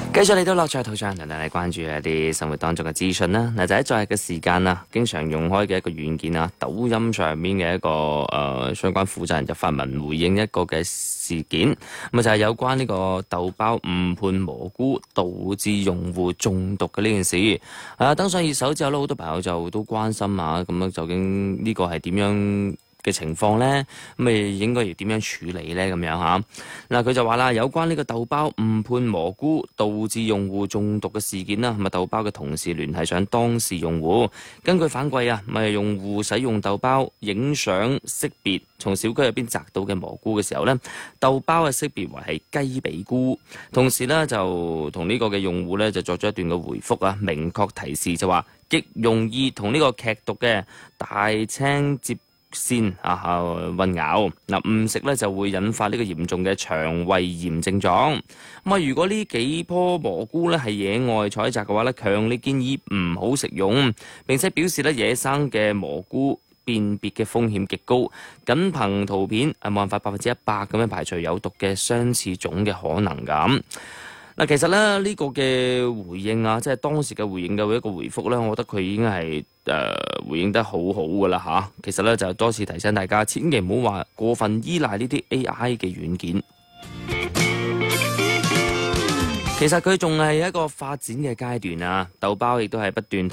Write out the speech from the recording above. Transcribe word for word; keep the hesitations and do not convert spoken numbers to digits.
繼續嚟到樂在途上，同大家關注一啲生活當中嘅資訊啦。嗱，就喺昨日嘅時間啊，經常用開嘅一個軟件啊，抖音上面嘅一個誒、呃、相關負責人就發文回應一個嘅事件，咁啊就係、是、有關呢個豆包誤判蘑菇導致用戶中毒嘅呢件事。啊，登上熱搜之後咧，好多朋友就都關心啊，咁樣究竟呢個係點樣嘅情況呢？咁誒應該要點樣處理呢？咁樣嚇，嗱佢就話啦，有關呢個豆包誤判蘑菇導致用戶中毒嘅事件啦，咁啊豆包嘅同事聯繫上當事用戶，根據反饋啊，咪用戶使用豆包影相識別從小區入邊摘到嘅蘑菇嘅時候呢，豆包係識別為係雞髀菇，同時呢，就同呢個嘅用戶呢，就作咗一段嘅回覆啊，明確提示就話極容易同呢個劇毒嘅大青接先啊混淆，嗱誤食咧就會引發呢個嚴重嘅腸胃炎症狀。咁啊，如果呢幾棵蘑菇咧係野外採摘嘅話咧，強烈建議唔好食用，並且表示咧野生嘅蘑菇辨別嘅風險極高，僅憑圖片係冇辦法百分之一百咁樣排除有毒嘅相似種嘅可能咁。嗱，其實咧呢、呢個嘅回應啊，即係當時嘅回應嘅一個回覆咧，我覺得佢已經係誒、呃、回應得好好噶啦嚇。其實咧就多次提醒大家，千祈唔好話過分依賴呢啲 A I 嘅軟件。其實佢仲係一個發展嘅階段啊，豆包亦都係不斷